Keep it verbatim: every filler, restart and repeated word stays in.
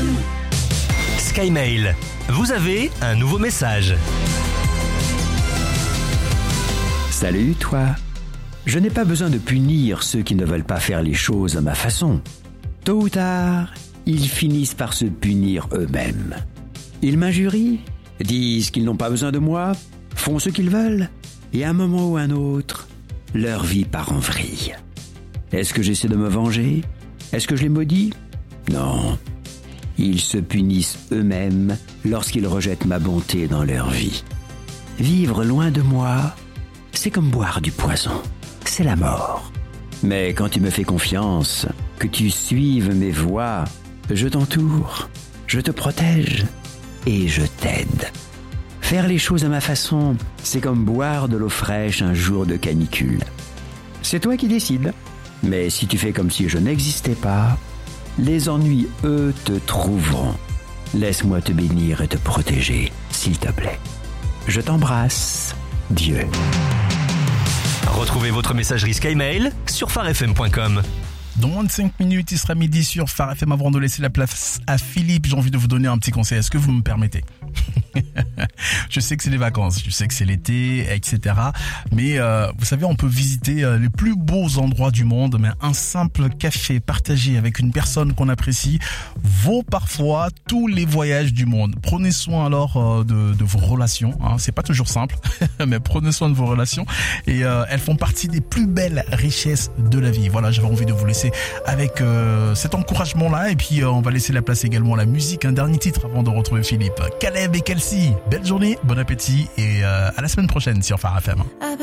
M. Skymail, vous avez un nouveau message. Salut toi. Je n'ai pas besoin de punir ceux qui ne veulent pas faire les choses à ma façon. Tôt ou tard, ils finissent par se punir eux-mêmes. Ils m'injurient, disent qu'ils n'ont pas besoin de moi, font ce qu'ils veulent, et à un moment ou un autre, leur vie part en vrille. Est-ce que j'essaie de me venger ? Est-ce que je les maudis ? Non. Ils se punissent eux-mêmes lorsqu'ils rejettent ma bonté dans leur vie. Vivre loin de moi, c'est comme boire du poison. C'est la mort. Mais quand tu me fais confiance, que tu suives mes voies, je t'entoure, je te protège et je t'aide. Faire les choses à ma façon, c'est comme boire de l'eau fraîche un jour de canicule. C'est toi qui décides. Mais si tu fais comme si je n'existais pas, les ennuis, eux, te trouveront. Laisse-moi te bénir et te protéger, s'il te plaît. Je t'embrasse, Dieu. Retrouvez votre messagerie Skymail sur phare f m point com. Dans moins de cinq minutes, il sera midi sur Phare F M. Avant de laisser la place à Philippe, j'ai envie de vous donner un petit conseil. Est-ce que vous me permettez ? Je sais que c'est les vacances, je sais que c'est l'été, et cetera. Mais euh, vous savez, on peut visiter euh, les plus beaux endroits du monde, mais un simple café partagé avec une personne qu'on apprécie vaut parfois tous les voyages du monde. Prenez soin alors euh, de, de vos relations. Hein. C'est pas toujours simple, mais prenez soin de vos relations. Et euh, elles font partie des plus belles richesses de la vie. Voilà, j'avais envie de vous laisser avec euh, cet encouragement-là. Et puis, euh, on va laisser la place également à la musique. Un dernier titre avant de retrouver Philippe. Caleb et Kelsey. Belle journée, bon appétit et euh, à la semaine prochaine sur Phare F M.